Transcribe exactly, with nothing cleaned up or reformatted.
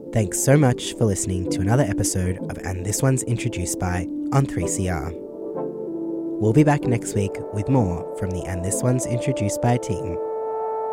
Thanks so much for listening to another episode of And This One's Introduced By on three C R. We'll be back next week with more from the And This One's Introduced By team.